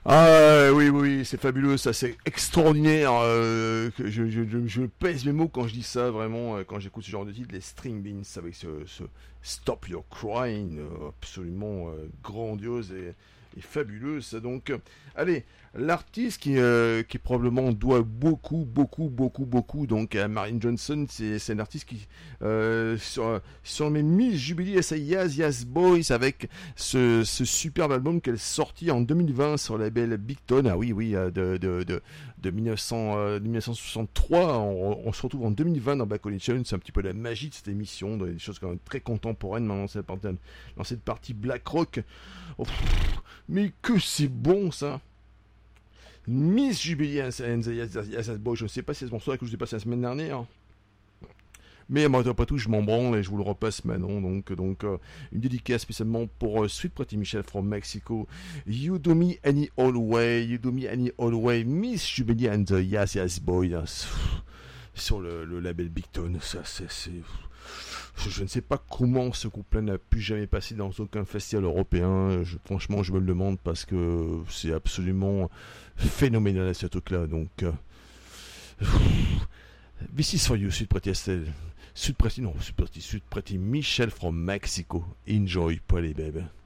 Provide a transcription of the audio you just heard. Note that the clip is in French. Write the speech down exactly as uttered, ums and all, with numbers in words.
Ah oui, oui, oui, c'est fabuleux, ça, c'est extraordinaire. Euh, que je, je, je, je pèse mes mots quand je dis ça, vraiment, euh, quand j'écoute ce genre de titre, les String Beans avec ce, ce Stop Your Crying, euh, absolument euh, grandiose et, et fabuleuse. Donc, euh, allez, l'artiste qui, euh, qui probablement doit beaucoup, beaucoup, beaucoup, beaucoup donc à Marianne Johnson, c'est, c'est un artiste qui, euh, sur, sur mes mille jubilees à sa Yas Yas Boys avec ce, ce superbe album qu'elle sortit en deux mille vingt sur le label Big Tone. Ah oui, oui, euh, de, de, de, de mille neuf cents, euh, mille neuf cent soixante-trois. On, on se retrouve en deux mille vingt dans Back Connection. C'est un petit peu la magie de cette émission, des choses quand même très contemporaines maintenant, cette partie, dans cette partie black rock. Oh, pff, mais que c'est bon ça! Miss Jubilee and the Assassin's Boy, je ne sais pas si c'est ce morceau-là que je vous ai passé la semaine dernière. Mais moi, pas tout, je m'en branle et je vous le repasse maintenant. Donc, donc euh, une dédicace spécialement pour euh, Sweet Pretty Michelle from Mexico. You do me any all way, you do me any all way. Miss Jubilee and the Yes Yes Boy. Hein, sur le, le label Big Tone, ça c'est. c'est je, je ne sais pas comment ce groupe-là n'a plus jamais passé dans aucun festival européen. Je, franchement, je me le demande parce que c'est absolument phénoménal ce truc-là. Donc. Euh, This is for you, Sweet Pretty Estelle. Sweet Pretty, non, Sweet Pretty, Sweet Pretty Michelle from Mexico. Enjoy, Polly Baby.